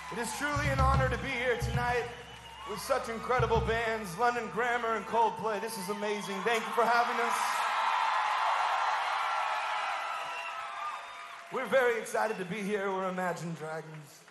It is truly an honor to be here tonight with such incredible bands, London Grammar and Coldplay. This is amazing. Thank you for having us. We're very excited to be here. We're Imagine Dragons.